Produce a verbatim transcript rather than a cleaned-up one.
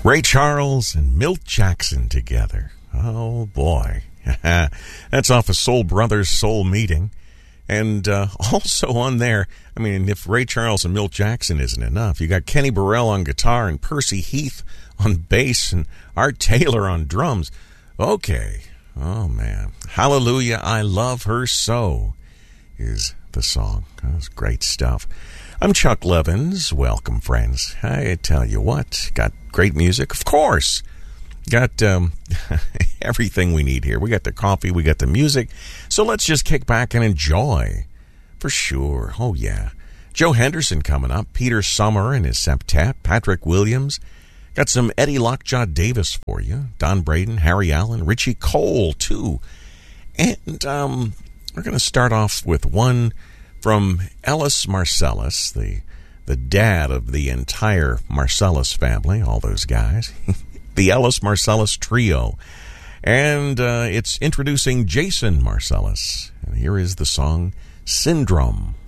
Ray Charles and Milt Jackson together. Oh, boy. That's off of Soul Brothers Soul Meeting. And uh, also on there, I mean, if Ray Charles and Milt Jackson isn't enough, you got Kenny Burrell on guitar and Percy Heath on bass and Art Taylor on drums. Okay. Oh, man. Hallelujah, I Love Her So is the song. That's great stuff. I'm Chuck Levins. Welcome, friends. I tell you what, got great music, of course. Got um, everything we need here. We got the coffee, we got the music. So let's just kick back and enjoy. For sure. Oh, yeah. Joe Henderson coming up. Peter Summer and his septet. Patrick Williams. Got some Eddie Lockjaw Davis for you. Don Braden, Harry Allen, Richie Cole, too. And um, we're going to start off with one from Ellis Marsalis, the, the dad of the entire Marsalis family, all those guys. The Ellis Marsalis Trio. And uh, it's introducing Jason Marsalis. And here is the song, Syndrome.